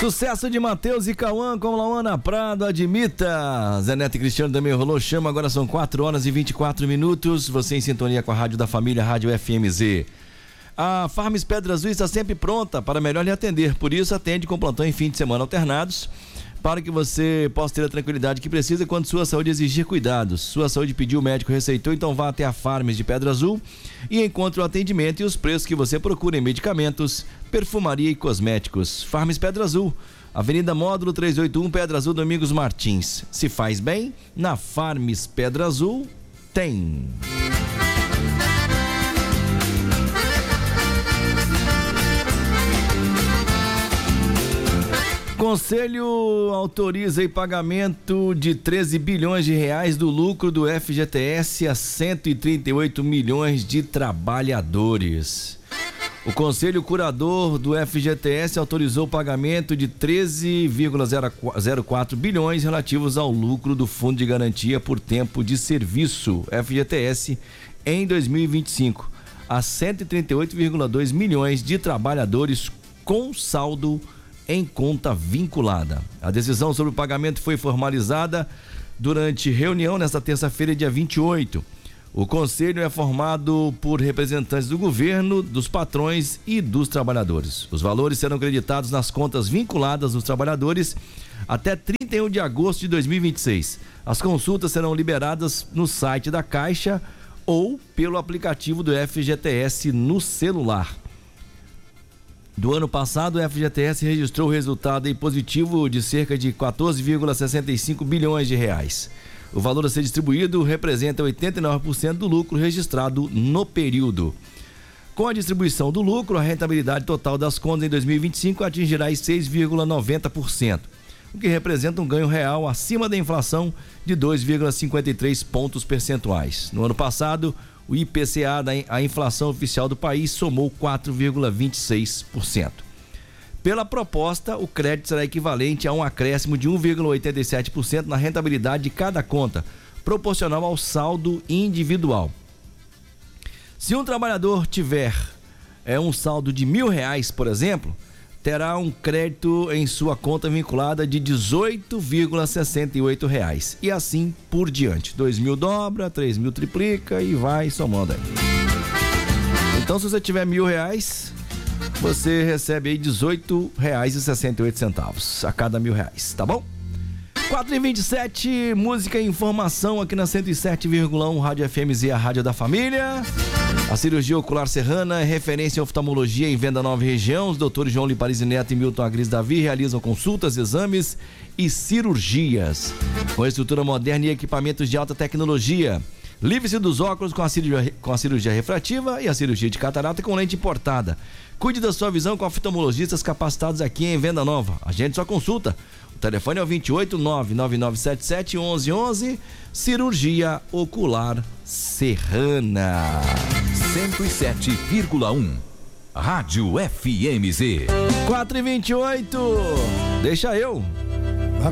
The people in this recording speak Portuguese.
Sucesso de Matheus e Cauã com Lauana Prado, admita. Zé Neto e Cristiano também rolou chama, agora são 4 horas e 24 minutos. Você em sintonia com a Rádio da Família, Rádio FMZ. A Farms Pedra Azul está sempre pronta para melhor lhe atender, por isso atende com plantão em fim de semana alternados, para que você possa ter a tranquilidade que precisa quando sua saúde exigir cuidados. Sua saúde pediu, o médico receitou, então vá até a Farms de Pedra Azul e encontre o atendimento e os preços que você procura em medicamentos, perfumaria e cosméticos. Farms Pedra Azul, Avenida Módulo 381, Pedra Azul, Domingos Martins. Se faz bem, na Farms Pedra Azul tem. Conselho autoriza o pagamento de 13 bilhões de reais do lucro do FGTS a 138 milhões de trabalhadores. O Conselho Curador do FGTS autorizou o pagamento de 13,04 bilhões relativos ao lucro do Fundo de Garantia por Tempo de Serviço, FGTS, em 2025, a 138,2 milhões de trabalhadores com saldo em conta vinculada. A decisão sobre o pagamento foi formalizada durante reunião nesta terça-feira, dia 28. O conselho é formado por representantes do governo, dos patrões e dos trabalhadores. Os valores serão creditados nas contas vinculadas dos trabalhadores até 31 de agosto de 2026. As consultas serão liberadas no site da Caixa ou pelo aplicativo do FGTS no celular. Do ano passado, o FGTS registrou resultado positivo de cerca de 14,65 bilhões de reais. O valor a ser distribuído representa 89% do lucro registrado no período. Com a distribuição do lucro, a rentabilidade total das contas em 2025 atingirá 6,90%, o que representa um ganho real acima da inflação de 2,53 pontos percentuais. No ano passado, o IPCA, a inflação oficial do país, somou 4,26%. Pela proposta, o crédito será equivalente a um acréscimo de 1,87% na rentabilidade de cada conta, proporcional ao saldo individual. Se um trabalhador tiver um saldo de R$1.000, por exemplo, terá um crédito em sua conta vinculada de R$18,68 e assim por diante. 2.000 dobra, 3.000 triplica e vai somando aí. Então, se você tiver R$1.000, você recebe aí R$18,68 a cada R$1.000, tá bom? 4h27, música e informação aqui na 107,1 Rádio FMZ, a Rádio da Família. A cirurgia ocular Serrana é referência em oftalmologia em Venda Nova Região. Os doutores João Liparisi Neto e Milton Agris Davi realizam consultas, exames e cirurgias com estrutura moderna e equipamentos de alta tecnologia. Livre-se dos óculos com a cirurgia refrativa e a cirurgia de catarata com lente importada. Cuide da sua visão com oftalmologistas capacitados aqui em Venda Nova. Agende sua consulta. O telefone é o 289-9977-1111. Cirurgia ocular Serrana. 107,1 Rádio FMZ. 4h28. Deixa eu.